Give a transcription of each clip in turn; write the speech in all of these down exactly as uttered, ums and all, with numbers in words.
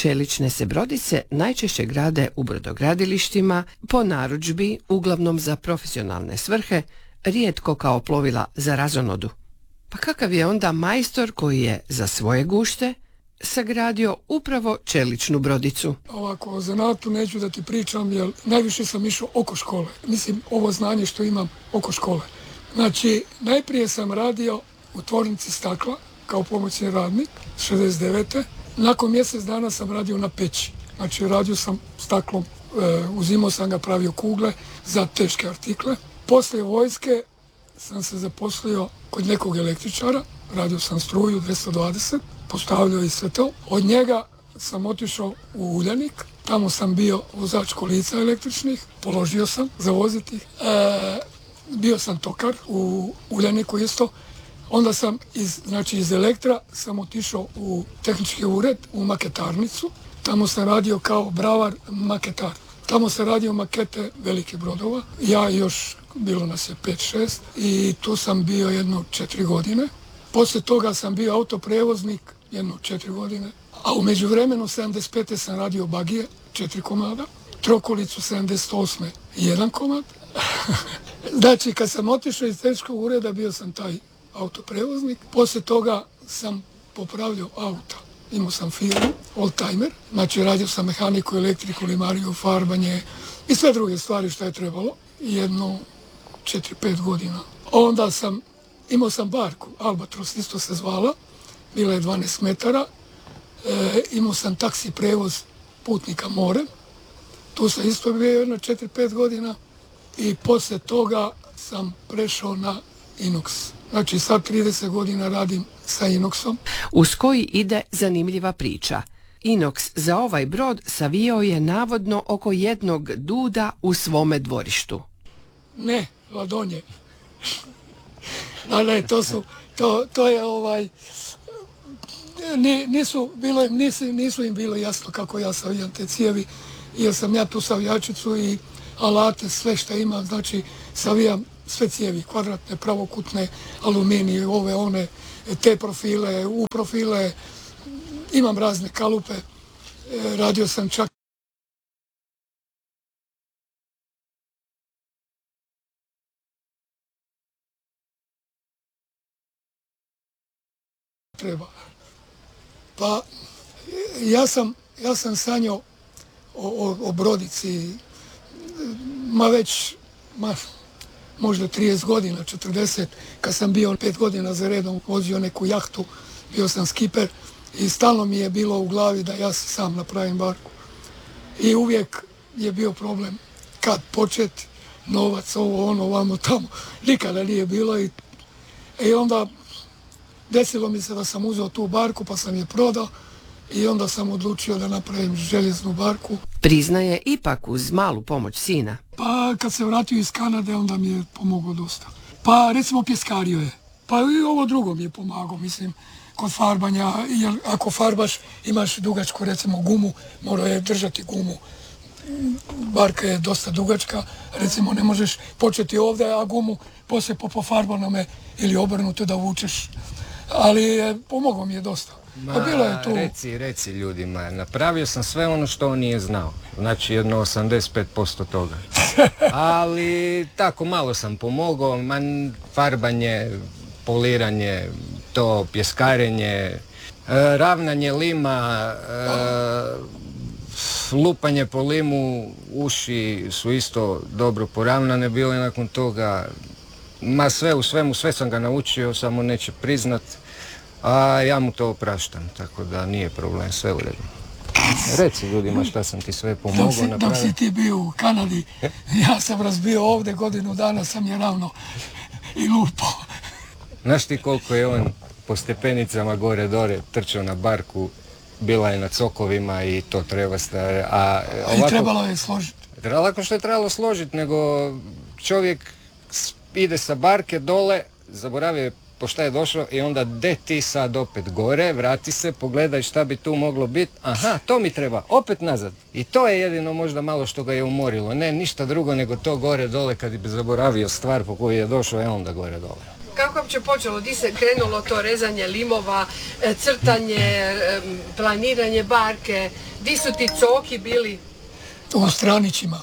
Čelične se brodice najčešće grade u brodogradilištima, po narudžbi, uglavnom za profesionalne svrhe, rijetko kao plovila za razonodu. Pa kakav je onda majstor koji je za svoje gušte sagradio upravo čeličnu brodicu? Ovako, o zanatu neću da ti pričam, jer najviše sam išao oko škole. Mislim, ovo znanje što imam oko škole. Znači, najprije sam radio u tvornici stakla kao pomoćni radnik, šezdeset devete. Nakon mjesec dana sam radio na peći. Znači, radio sam staklom, e, uzimao sam ga, pravio kugle za teške artikle. Poslije vojske sam se zaposlio kod nekog električara, radio sam struju dvjesto dvadeset, postavljao i sve to. Od njega sam otišao u Uljanik, tamo sam bio vozač kolica električnih, položio sam za voziti. E, bio sam tokar u Uljaniku isto. Onda sam iz, znači iz Elektra sam otišao u tehnički ured, u maketarnicu. Tamo sam radio kao bravar maketar. Tamo sam radio makete velikih brodova. Ja još, bilo nas je pet šest i tu sam bio jedno četiri godine. Poslije toga sam bio autoprevoznik jedno četiri godine. A u međuvremenu sedamdeset pete sam radio bagije, četiri komada. Trokolicu sedamdeset osme jedan komad. Znači kad sam otišao iz tehničkog ureda bio sam taj autoprevoznik. Poslije toga sam popravljao auta. Imao sam firmu, oldtimer, znači radio sam mehaniku, elektriku, limariju, farbanje i sve druge stvari što je trebalo. Jedno četiri pet godina. Onda sam, imao sam barku, Albatros isto se zvala, bila je dvanaest metara. E, imao sam taksi prevoz putnika morem. Tu sam isto bio jedno četiri pet godina i poslije toga sam prešao na Inox. Znači sad trideset godina radim sa Inoxom. Uz koji ide zanimljiva priča. Inox za ovaj brod savijao je navodno oko jednog duda u svome dvorištu. Ne, ladonje. Ali to su, to, to je ovaj, nisu, bilo, nisu, nisu im bilo jasno kako ja savijam te cijevi, jer sam ja tu savijačicu i alate, sve što imam, znači savijam sve cijevi, kvadratne, pravokutne, aluminije, ove, one, te profile, u profile, imam razne kalupe, radio sam čak treba. Pa ja sam, ja sam sanjao o, o, o brodici, ma već, ma, možda trideset godina, četrdeset, kad sam bio pet godina za redom, vozio neku jahtu, bio sam skiper i stalno mi je bilo u glavi da ja sam napravim barku. I uvijek je bio problem kad početi, novac, ovo, ono, ovamo, tamo, nikada nije bilo i, i onda desilo mi se da sam uzeo tu barku pa sam je prodao i onda sam odlučio da napravim željeznu barku. Priznaje ipak uz malu pomoć sina. Pa kad se vratio iz Kanade onda mi je pomogao dosta. Pa recimo pjeskario je. Pa i ovo drugo mi je pomagao, mislim, kod farbanja, jer ako farbaš imaš dugačku recimo gumu, morao je držati gumu. Barka je dosta dugačka, recimo ne možeš početi ovdje, a gumu poslije po pofarbanome ili obrnuto da vučeš. Ali je, pomogao mi je dosta. Ma, bilo je tu... reci, reci ljudima, napravio sam sve ono što on nije znao. Znači jedno osamdeset pet posto toga. Ali tako malo sam pomogao, man, farbanje, poliranje, to pjeskarenje, ravnanje lima, lupanje po limu, uši su isto dobro poravnane bile nakon toga. Ma sve u svemu, sve sam ga naučio, samo neće priznat, a ja mu to opraštam, tako da nije problem, sve u redu. Reci ljudima šta sam ti sve pomogao dok si, napraviti. Dok si ti bio u Kanadi, ja sam razbio ovdje, godinu dana sam je ravno i lupao. Znaš ti koliko je on po stepenicama gore dore trčao na barku, bila je na cokovima i to treba staviti. A ovako, i trebalo je složiti. Lako što je trebalo složiti, nego čovjek ide sa barke dole, zaboravio je po šta je došao i onda de ti sad opet gore, vrati se, pogledaj šta bi tu moglo biti, aha, to mi treba, opet nazad. I to je jedino možda malo što ga je umorilo, ne ništa drugo nego to gore dole kad bi zaboravio stvar po koju je došao, je onda gore dole. Kako kako uopće počelo? Di se krenulo to rezanje limova, e, crtanje, e, planiranje barke? Di su ti coki bili? U Stranićima.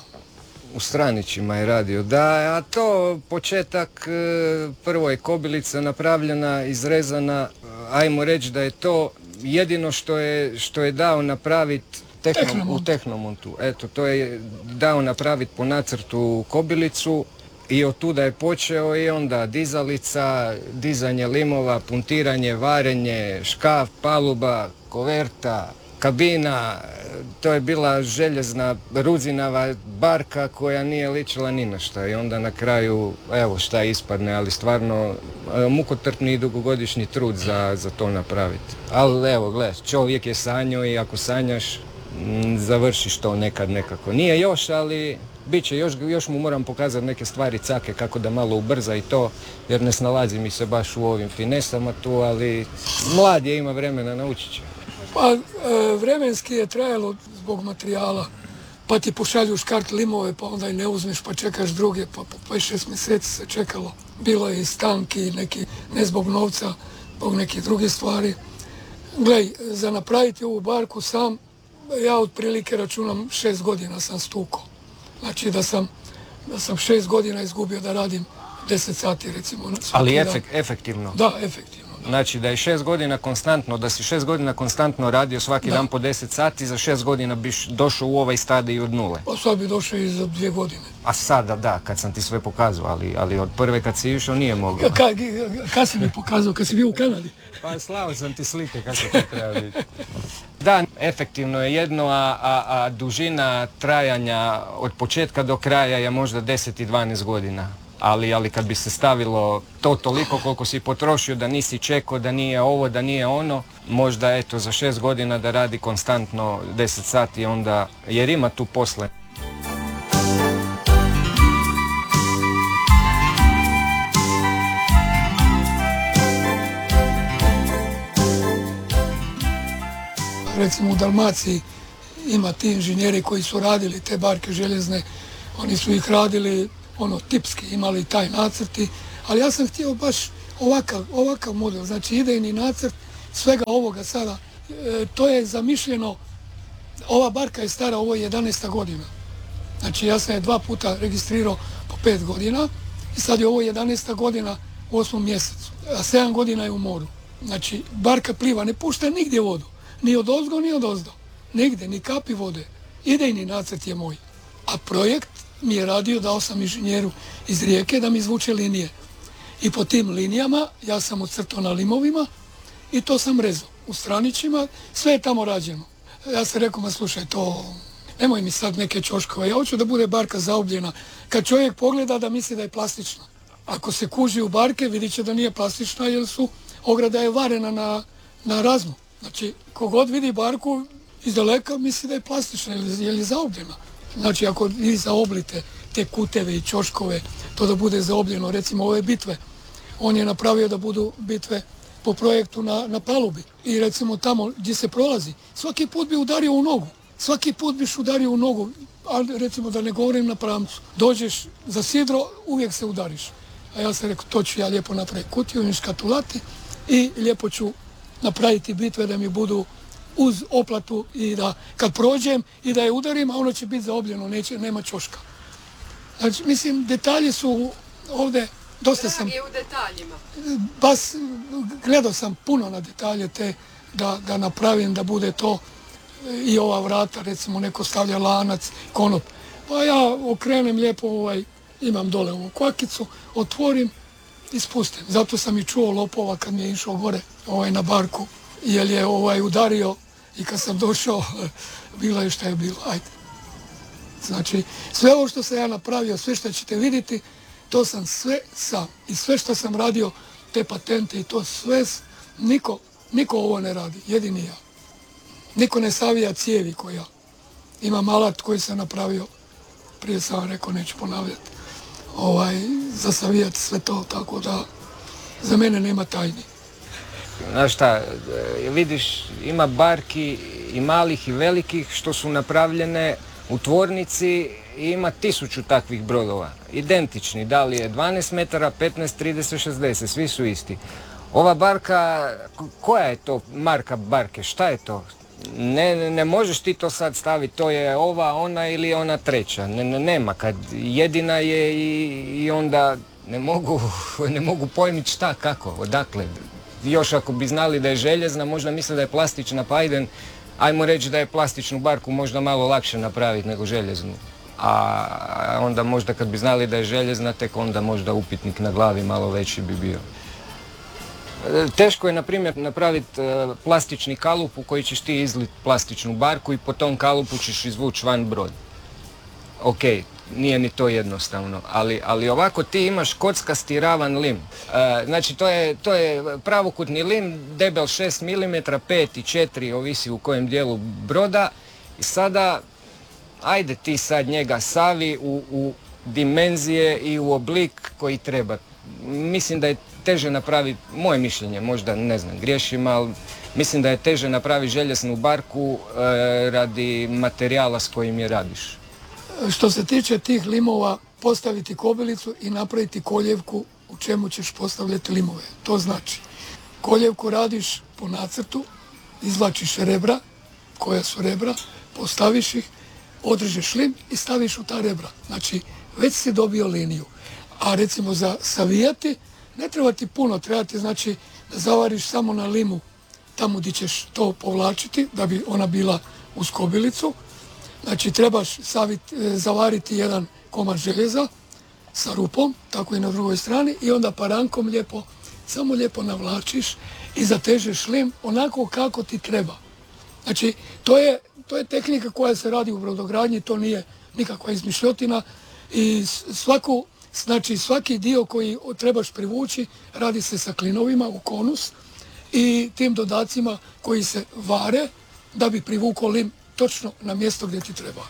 U Stranićima je radio, da, a to početak, e, prvo je kobilica napravljena, izrezana, ajmo reći da je to jedino što je, što je dao napraviti tehnom, Tehnomont. u Tehnomontu. Eto, to je dao napraviti po nacrtu kobilicu i od tuda je počeo i onda dizalica, dizanje limova, puntiranje, varenje, škaf, paluba, koverta, kabina. To je bila željezna ruzinava barka koja nije ličila ni na šta i onda na kraju, evo šta ispadne, ali stvarno e, mukotrpni i dugogodišnji trud za, za to napraviti. Ali evo, gle, čovjek je sanjao i ako sanjaš, m, završiš to nekad nekako. Nije još, ali bit će, još, još mu moram pokazati neke stvari cake kako da malo ubrza i to, jer ne snalazi mi se baš u ovim finesama tu, ali mlad je, ima vremena, naučit će. Pa e, vremenski je trajalo zbog materijala, pa ti pošalju škart limove, pa onda i ne uzmeš, pa čekaš druge, pa po pet šest mjeseci se čekalo. Bilo je i stanki, neki, ne zbog novca, zbog nekih drugih stvari. Glej, za napraviti ovu barku sam, ja otprilike računam šest godina sam stukao. Znači da sam, da sam šest godina izgubio da radim deset sati recimo. Ali dan. efek, efektivno? Da, efektivno. Znači da je šest godina konstantno, da si šest godina konstantno radio svaki da. dan po deset sati, za šest godina biš došao u ovaj stadij od nule. Pa sad bi došao i za dvije godine. A sada da, kad sam ti sve pokazao, ali, ali od prve kad si išao nije mogao. Ka, kad si mi pokazao, kad si bio u Kanadi? Pa slao sam ti slike kako to treba biti. Da, efektivno je jedno, a, a, a dužina trajanja od početka do kraja je možda deset i dvanaest godina. Ali, ali kad bi se stavilo to toliko koliko si potrošio, da nisi čekao, da nije ovo, da nije ono, možda eto za šest godina da radi konstantno deset sati onda, jer ima tu posle. Recimo u Dalmaciji ima ti inženjeri koji su radili te barke željezne, oni su ih radili ono tipski, imali taj nacrti, ali ja sam htio baš ovakav, ovakav model, znači idejni nacrt svega ovoga sada, e, to je zamišljeno, ova barka je stara, ovo je jedanaesta godina, znači ja sam je dva puta registrirao po pet godina i sad je ovo jedanaesta godina u osmom mjesecu, a sedam godina je u moru, znači barka pliva, ne pušta nigdje vodu, ni od ozgo, ni od ozdo, nigdje, ni kapi vode, idejni nacrt je moj, a projekt mi je radio, dao sam inženjeru iz Rijeke da mi izvuče linije. I po tim linijama ja sam ocrtao na limovima i to sam rezao. U Stranićima sve je tamo rađeno. Ja sam rekao, ma slušaj, to nemoj mi sad neke ćoškove, ja hoću da bude barka zaobljena. Kad čovjek pogleda da misli da je plastična. Ako se kuži u barke, vidit će da nije plastična jer su, ograda je varena na, na razmu. Znači, kogod vidi barku iz daleka misli da je plastična jer je zaobljena. Znači, ako vi zaoblite te kuteve i ćoškove, to da bude zaobljeno, recimo ove bitve, on je napravio da budu bitve po projektu na, na palubi. I recimo tamo gdje se prolazi, svaki put bi udario u nogu. Svaki put biš udario u nogu, ali recimo da ne govorim na pramcu. Dođeš za sidro, uvijek se udariš. A ja sam rekao, to ću ja lijepo napraviti kutiju i škatulati i lijepo ću napraviti bitve da mi budu uz oplatu i da kad prođem i da je udarim, a ono će biti zaobljeno, neće, nema ćoška. Znači, mislim, detalji su ovdje, dosta sam... Dragi u detaljima. Bas, gledao sam puno na detalje te, da, da napravim, da bude to i ova vrata, recimo, neko stavlja lanac, konop. Pa ja okrenem lijepo, ovaj, imam dole ovu kvakicu, otvorim i spustim. Zato sam i čuo lopova kad mi je išao gore ovaj, na barku, jer je ovaj, udario i kad sam došao, bilo je šta je bilo, ajde. Znači, sve ovo što sam ja napravio, sve što ćete vidjeti, to sam sve sam. I sve što sam radio, te patente i to sve, niko, niko ovo ne radi, jedini ja. Niko ne savija cijevi ko ja. Imam alat koji sam napravio, prije sam vam rekao, neću ponavljati, ovaj, za savijati sve to, tako da za mene nema tajni. Znaš šta, vidiš, ima barki i malih i velikih što su napravljene U tvornici ima tisuću takvih brodova, identični, da li je dvanaest metara, petnaest, trideset, šezdeset, svi su isti. Ova barka, koja je to marka barke, šta je to? Ne, ne možeš ti to sad staviti, to je ova, ona ili ona treća, ne, ne, nema, kad jedina je i, i onda ne mogu, ne mogu pojmiti šta, kako, odakle. Još ako bi znali da je željezna, možda misle da je plastična, pa ajde, ajmo reći da je plastičnu barku možda malo lakše napraviti nego željeznu. A onda možda kad bi znali da je željezna, tek onda možda upitnik na glavi malo veći bi bio. Teško je, na primjer, napraviti plastični kalup u koji ćeš ti izliti plastičnu barku i po tom kalupu ćeš izvući van brod. Ok, nije ni to jednostavno, ali, ali ovako ti imaš kockasti ravan lim. E, znači to je, to je pravokutni lim, debel šest milimetara, pet i četiri, ovisi u kojem dijelu broda. I sada, ajde ti sad njega savi u, u dimenzije i u oblik koji treba. Mislim da je teže napraviti, moje mišljenje, možda ne znam, griješim, ali mislim da je teže napraviti željeznu barku e, radi materijala s kojim je radiš. Što se tiče tih limova, postaviti kobilicu i napraviti koljevku u čemu ćeš postavljati limove. To znači, koljevku radiš po nacrtu, izvlačiš rebra, koja su rebra, postaviš ih, odrežeš lim i staviš u ta rebra. Znači, već si dobio liniju. A recimo za savijati, ne treba ti puno, treba ti znači da zavariš samo na limu tamo gdje ćeš to povlačiti, da bi ona bila uz kobilicu. Znači trebaš saviti, zavariti jedan komad željeza sa rupom, tako i na drugoj strani, i onda parankom lijepo, samo lijepo navlačiš i zatežeš lim onako kako ti treba. Znači to je, to je tehnika koja se radi u brodogradnji, to nije nikakva izmišljotina i svaku, znači svaki dio koji trebaš privući radi se sa klinovima u konus i tim dodacima koji se vare da bi privukao lim točno na mjesto gdje ti treba.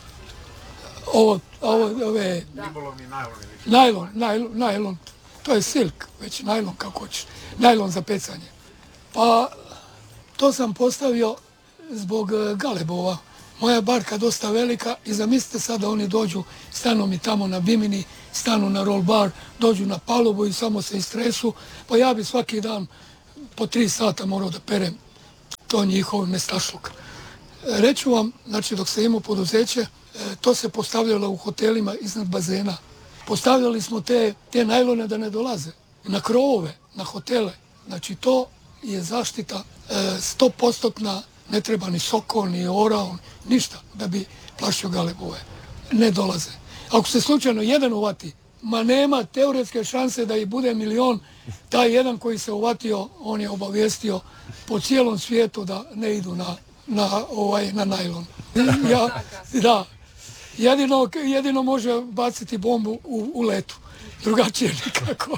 Ovo, ovo, ove... Ribolovni najlon. Najlon, najlon, najlon. To je silk, već najlon kako hoćeš. Najlon za pecanje. Pa to sam postavio zbog galebova. Moja barka dosta velika i zamislite sad da oni dođu, stanu mi tamo na bimini, stanu na roll bar, dođu na palubu i samo se istresu, pa ja bi svaki dan po tri sata morao da perem to njihov nestašluk. Reću vam, znači dok sam imao poduzeće, to se postavljalo u hotelima iznad bazena. Postavljali smo te, te najlone da ne dolaze na krovove, na hotele. Znači to je zaštita sto postotna, ne treba ni soko, ni orao, ništa da bi plašio galebove. Ne dolaze. Ako se slučajno jedan uvati, ma nema teoretske šanse da ih bude milion, taj jedan koji se uvatio, on je obavijestio po cijelom svijetu da ne idu na, na, ovaj, na najlon. Ja, da, jedino, jedino može baciti bombu u, u letu, drugačije nikako.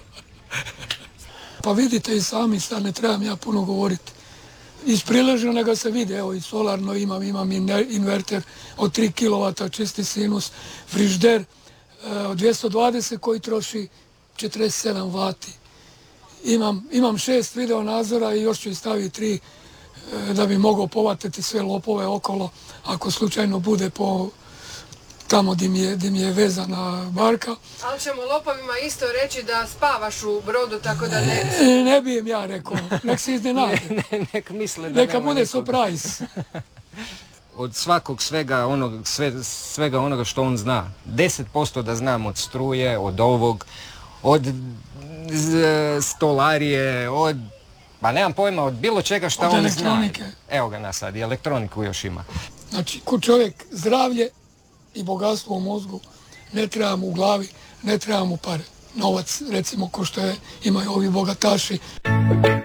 Pa vidite i sami, sad ne trebam ja puno govoriti. Iz prileženoga se vidi, evo i solarno imam, imam inverter od tri kilovata, čisti sinus, frižder od dvjesto dvadeset koji troši četrdeset sedam vati. Imam, imam šest video nadzora i još ću i staviti tri da bi mogao povatiti sve lopove okolo ako slučajno bude po tamo gdje mi je, gdje mi je vezana barka. Ali ćemo lopovima isto reći da spavaš u brodu, tako da ne... Ne, ne bi im ja rekao, nek se iznenade. Ne, ne, nek misle da neka nema bude nikog. surprise. Od svakog svega onoga, sve, svega onoga što on zna. deset posto da znam od struje, od ovog, od z, stolarije, od... Pa nemam pojma, od bilo čega što on zna. Evo ga nas sad, i elektroniku još ima. Znači, ko čovjek zdravlje i bogatstvo u mozgu, ne treba mu u glavi, ne treba mu pare. Novac, recimo, ko što je, imaju ovi bogataši.